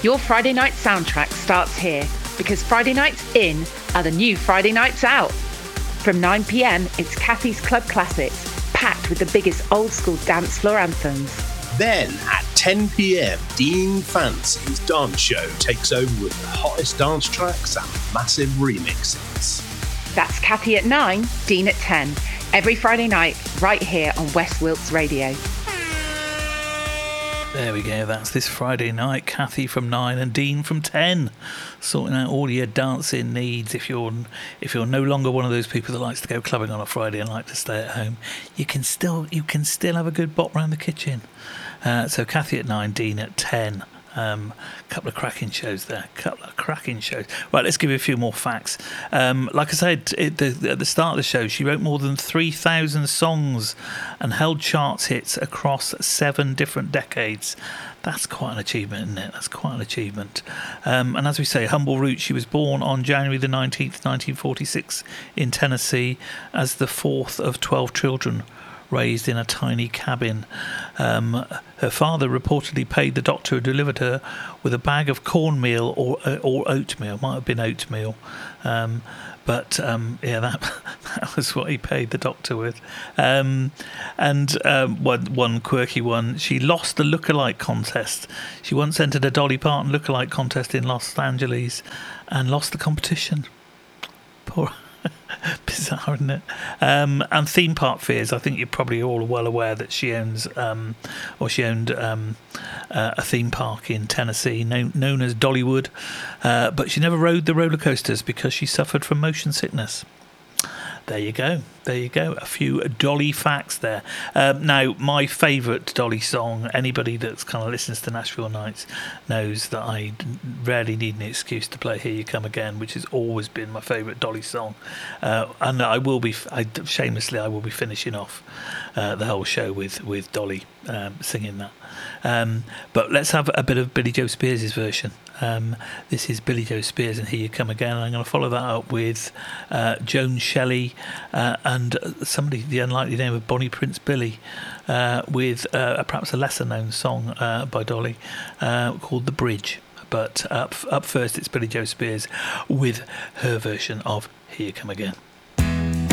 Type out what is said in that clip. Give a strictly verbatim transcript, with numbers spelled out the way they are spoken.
Your Friday night soundtrack starts here because Friday nights in are the new Friday nights out. From nine p.m, it's Kathy's Club Classics, packed with the biggest old school dance floor anthems. Then at ten p.m, Dean Fancy's dance show takes over with the hottest dance tracks and massive remixes. That's Kathy at nine, Dean at ten. Every Friday night, right here on West Wilts Radio. There we go, that's this Friday night. Kathy from nine and Dean from ten, sorting out all your dancing needs. If you're if you're no longer one of those people that likes to go clubbing on a Friday and like to stay at home, you can still you can still have a good bop round the kitchen. Uh, so Kathy at nine, Dean at ten. A um, couple of cracking shows there, couple of cracking shows. Right, let's give you a few more facts. Um, like I said it, the, at the start of the show, she wrote more than three thousand songs and held charts hits across seven different decades. That's quite an achievement, isn't it? That's quite an achievement. Um, and as we say, humble roots. She was born on January the nineteenth, nineteen forty-six in Tennessee as the fourth of twelve children raised in a tiny cabin. Um, her father reportedly paid the doctor who delivered her with a bag of cornmeal or or oatmeal. Might have been oatmeal, um, but um, yeah, that that was what he paid the doctor with. Um, and um, one one quirky one: she lost the lookalike contest. She once entered a Dolly Parton lookalike contest in Los Angeles and lost the competition. Poor. Bizarre, isn't it? Um, and theme park fears. I think you're probably all well aware that she owns, um, or she owned um, uh, a theme park in Tennessee known, known as Dollywood, uh, but she never rode the roller coasters because she suffered from motion sickness. There you go. There you go. A few Dolly facts there. Um, now, my favourite Dolly song, anybody that's kind of listens to Nashville Nights knows that I rarely need an excuse to play Here You Come Again, which has always been my favourite Dolly song. Uh, and I will be, I, shamelessly, I will be finishing off uh, the whole show with, with Dolly um, singing that. Um, but let's have a bit of Billy Joe Spears' version. Um, this is Billy Joe Spears and Here You Come Again. I'm going to follow that up with uh, Joan Shelley uh, and somebody, the unlikely name of Bonnie Prince Billy, uh, with uh, perhaps a lesser known song uh, by Dolly uh, called The Bridge. But up, up first it's Billy Joe Spears with her version of Here You Come Again.